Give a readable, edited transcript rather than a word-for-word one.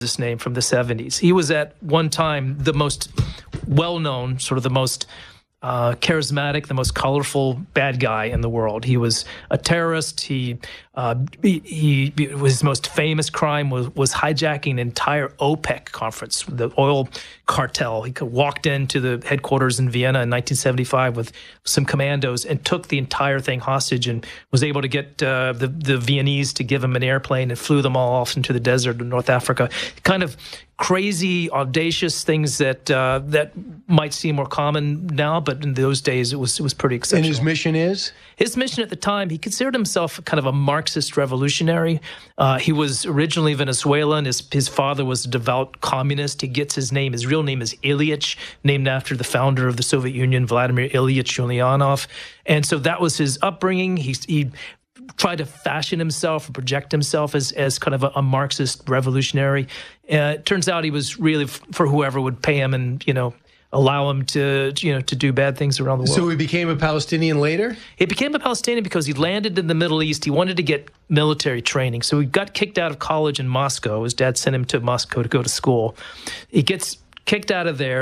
this name from the 70s. He was at one time the most well-known, sort of the most charismatic, the most colorful bad guy in the world. He was a terrorist. His most famous crime was hijacking an entire OPEC conference, the oil cartel. He walked into the headquarters in Vienna in 1975 with some commandos and took the entire thing hostage and was able to get the Viennese to give him an airplane and flew them all off into the desert of North Africa. Kind of crazy, audacious things that might seem more common now, but in those days it was pretty exceptional. And his mission is? His mission at the time, he considered himself kind of a Marxist revolutionary. He was originally Venezuelan. His father was a devout communist. He gets his real name is Ilyich, named after the founder of the Soviet Union, Vladimir Ilyich Ulyanov. And so that was his upbringing. He tried to fashion himself and project himself as kind of a Marxist revolutionary. It turns out he was really for whoever would pay him and, allow him to do bad things around the world. So he became a Palestinian later? He became a Palestinian because he landed in the Middle East. He wanted to get military training. So he got kicked out of college in Moscow. His dad sent him to Moscow to go to school. He gets kicked out of there.